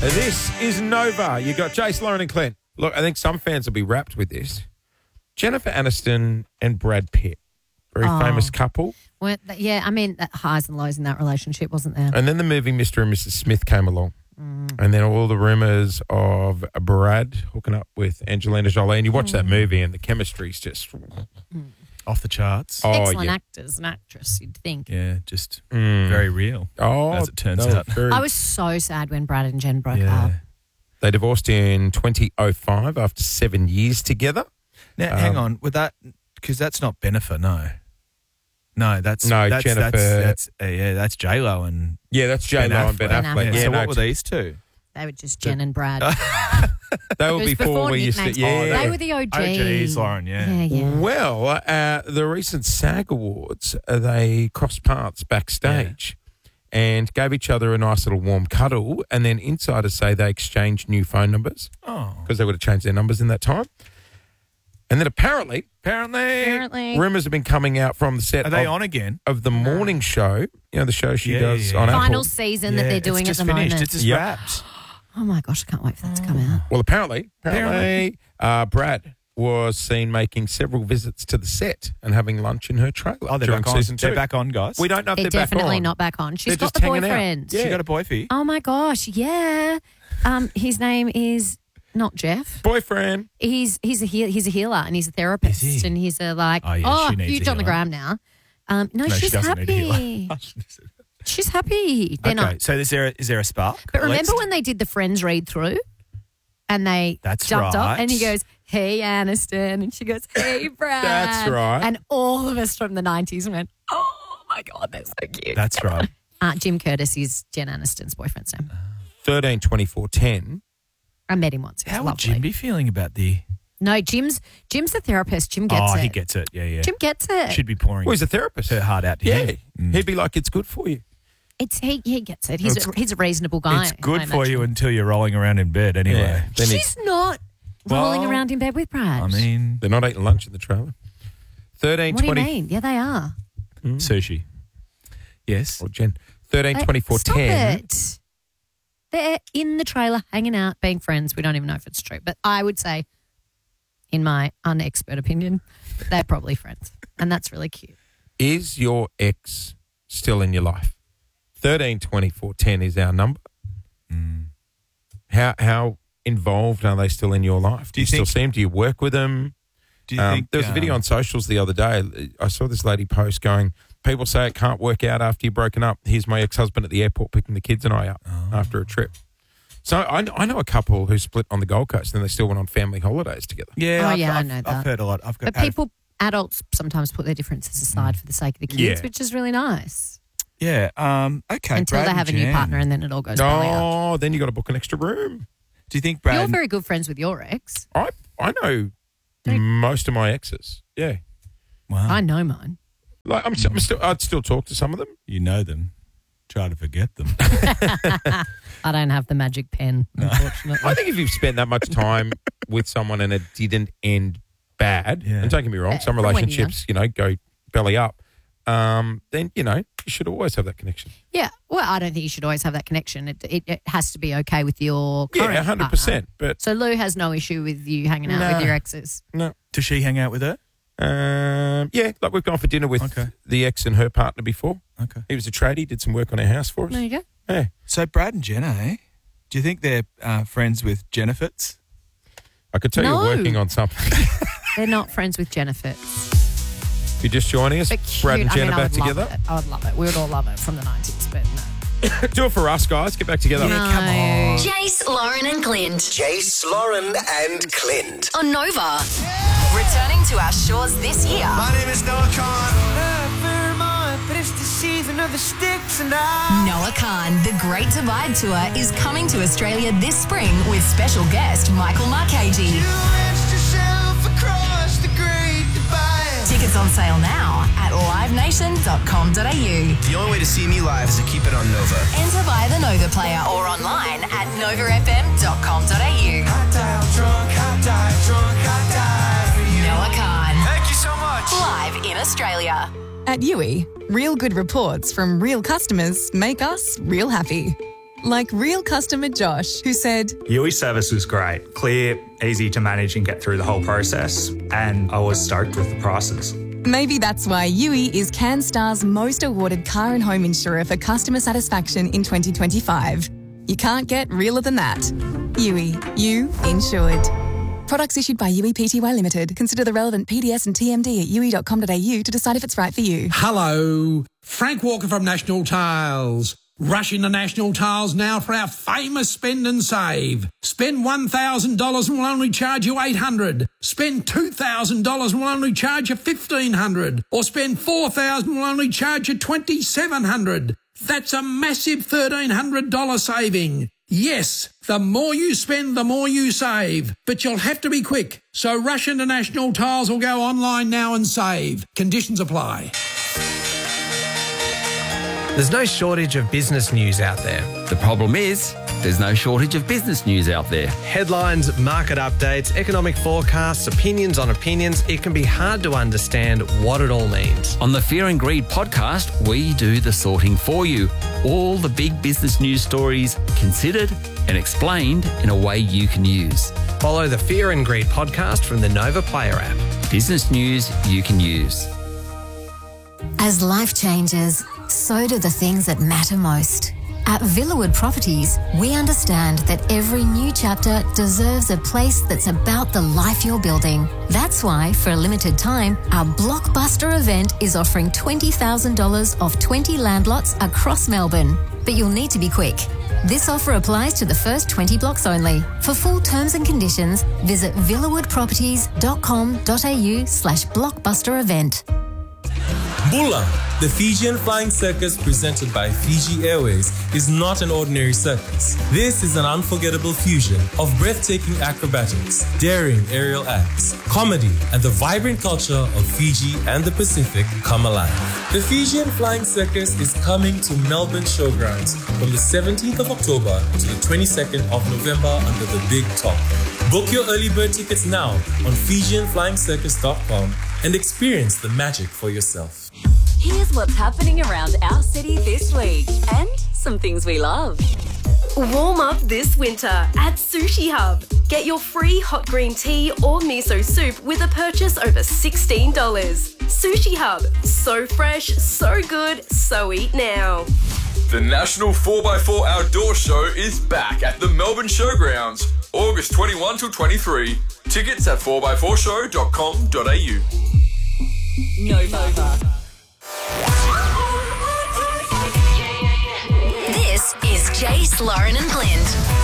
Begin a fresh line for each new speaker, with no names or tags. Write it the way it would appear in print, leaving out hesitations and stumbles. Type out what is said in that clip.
This is Nova. You got Jace, Lauren and Clint. Look, I think some fans will be wrapped with this. Jennifer Aniston and Brad Pitt. Very famous couple.
Well, yeah, I mean, highs and lows in that relationship, wasn't there?
And then the movie Mr. and Mrs. Smith came along. And then all the rumours of Brad hooking up with Angelina Jolie. And you watch that movie and the chemistry's just...
Off the charts.
Oh,
Excellent
yeah.
actors and actress, you'd think.
Yeah, just very real.
Oh,
as it turns
no,
out.
very-
I was so sad when Brad and Jen broke up.
They divorced in 2005 after 7 years together.
Now, hang on. With that, because that's not Bennifer, no. No, that's
Jennifer.
That's J-Lo and
Yeah, that's J-Lo and Ben
Ben
Affleck.
Affleck.
yeah.
Yeah,
So
no,
what were these two?
They were just Jen and Brad.
they were
It was
before we used to...
nicknames.
Yeah.
They were the OGs.
OGs, Lauren, yeah.
Yeah.
Well, the recent SAG Awards, they crossed paths backstage and gave each other a nice little warm cuddle. And then insiders say they exchanged new phone numbers because they would have changed their numbers in that time. And then apparently, rumours have been coming out from the set
Are they on again?
of the morning show. You know, the show she does on
Final
Apple.
season that they're doing
it's
at
just
the
finished.
moment.
It's just
Yep.
wrapped.
Oh my gosh, I can't wait for that to come out.
Well, apparently, Brad was seen making several visits to the set and having lunch in her trailer.
Oh, they're
during
back on.
season 2.
They're back on, guys.
We don't know if
They're
they're back
definitely
on.
not back on. She's
They're
got
just
the
hanging out.
boyfriend.
Yeah.
She got a boyfie.
Oh my gosh, yeah. His name is not Jeff.
Boyfriend.
He's a healer and he's a therapist
Is he?
and he's a like
Oh, yeah, she needs
huge
a
on the
healer.
gram now. No,
No, she
she's
doesn't need a healer.
happy. She's happy. They're
Okay,
not.
so is there a spark?
But remember
Alexis?
when they did the Friends read through and they
That's
jumped up
right.
and he goes, "Hey Aniston," and she goes, "Hey Brad."
That's right.
And all of us from the 90s went, "Oh my God, that's so cute."
That's right.
Jim Curtis is Jen Aniston's boyfriend's name.
13, 24, 10.
I met him once. He was
How would
lovely.
Jim be feeling about the...
No, Jim's the therapist. Jim gets it.
he gets it. Yeah.
Jim gets it.
Should be pouring
Well, he's a therapist.
her heart out to
Yeah.
him.
He'd be like, it's good for you.
He gets it. He's a reasonable guy.
It's good
I
for you
imagine.
until you're rolling around in bed anyway.
Yeah. Then
She's not rolling
Well,
around in bed with Brad.
I mean,
they're not eating lunch in the trailer. 13,
what do you
20...
mean? Yeah, they are.
sushi. Yes.
Or Jen. 13, 24,
Stop
10.
it. They're in the trailer, hanging out, being friends. We don't even know if it's true. But I would say, in my unexpert opinion, they're probably friends. And that's really cute.
Is your ex still in your life? 13, 24, 10 is our number. How involved are they still in your life? Do you still see them? Do you work with them?
Do you think
there was a video on socials the other day. I saw this lady post going, people say it can't work out after you've broken up. Here's my ex-husband at the airport picking the kids and I up after a trip. So I know a couple who split on the Gold Coast and they still went on family holidays together.
Yeah,
Oh, yeah, I
I've
know that.
I've heard a lot.
But adults sometimes put their differences aside for the sake of the kids,
Yeah.
which is really nice.
Yeah. Okay.
Until
Brad
they
and
have a new
Jen.
partner and then it all goes belly up.
Oh, then you got to book an extra room.
Do you think Brad?
You're very good friends with your ex.
I know most of my exes. Yeah,
Wow.
I know mine.
like I'd still talk to some of them.
You know them. Try to forget them.
I don't have the magic pen, unfortunately.
I think if you've spent that much time with someone and it didn't end bad,
Yeah.
and don't get me wrong, some
From when you're
relationships, go belly up, then, you should always have that connection.
Yeah, well, I don't think you should always have that connection. It has to be okay with your current
Yeah, 100%.
partner.
But
So Lou has no issue with you hanging out
Nah.
with your exes.
no.
Does she hang out with her?
Yeah, like we've gone for dinner with
Okay.
the ex and her partner before.
Okay.
He was a tradie, did some work on our house for us.
There you go.
Yeah.
So Brad and Jenna, eh? Do you think they're friends with Jennifits?
I could tell
No.
you're working on something.
They're not friends with Jennifer.
If you're just joining us,
But
Brad and
cute.
Jenna
I
back
would love
together.
it. I would love it. We would all love it from the 90s, but no.
Do it for us, guys. Get back together.
No.
Come on.
Jace, Lauren and Clint
Jace, Lauren and Clint.
on Nova. Returning to our shores this year.
My name is Noah Khan.
Noah Khan, The Great Divide Tour is coming to Australia this spring with special guest Michael Marchese. Tickets on sale now at livenation.com.au.
The only way to see me live is to keep it on Nova.
Enter via the Nova player or online at novafm.com.au. Noah Khan.
Thank you so much.
Live in Australia.
At Yui, real good reports from real customers make us real happy. like real customer Josh, who said,
Yui service was great. Clear, easy to manage and get through the whole process. And I was stoked with the prices.
maybe that's why Yui is CanStar's most awarded car and home insurer for customer satisfaction in 2025. You can't get realer than that. Yui, you insured. Products issued by Yui Pty Limited. Consider the relevant PDS and TMD at yui.com.au to decide if it's right for you.
Hello, Frank Walker from National Tiles. Rush into National Tiles now for our famous spend and save. Spend $1,000 and we'll only charge you $800. Spend $2,000 and we'll only charge you $1,500. Or spend $4,000 and we'll only charge you $2,700. That's a massive $1,300 saving. Yes, the more you spend, the more you save. But you'll have to be quick. So rush into National Tiles or go online now and save. Conditions apply.
There's no shortage of business news out there.
The problem is, there's no shortage of business news out there.
Headlines, market updates, economic forecasts, opinions on opinions. It can be hard to understand what it all means.
On the Fear and Greed podcast, we do the sorting for you. All the big business news stories considered and explained in a way you can use.
Follow the Fear and Greed podcast from the Nova Player app.
Business news you can use.
As life changes, so do the things that matter most. At Villawood Properties, we understand that every new chapter deserves a place that's about the life you're building. That's why, for a limited time, our blockbuster event is offering $20,000 off 20 land lots across Melbourne. But you'll need to be quick. This offer applies to the first 20 blocks only. For full terms and conditions, visit villawoodproperties.com.au/blockbuster event.
Bula, the Fijian Flying Circus presented by Fiji Airways, is not an ordinary circus. This is an unforgettable fusion of breathtaking acrobatics, daring aerial acts, comedy, and the vibrant culture of Fiji and the Pacific come alive. The Fijian Flying Circus is coming to Melbourne Showgrounds from the 17th of October to the 22nd of November under the Big Top. Book your early bird tickets now on FijianFlyingCircus.com and experience the magic for yourself.
Here's what's happening around our city this week and some things we love.
Warm up this winter at Sushi Hub. Get your free hot green tea or miso soup with a purchase over $16. Sushi Hub. So fresh, so good, so eat now.
The National 4x4 Outdoor Show is back at the Melbourne Showgrounds, August 21 till 23. Tickets at 4x4show.com.au.
Nova. This is Jace, Lauren and Clint.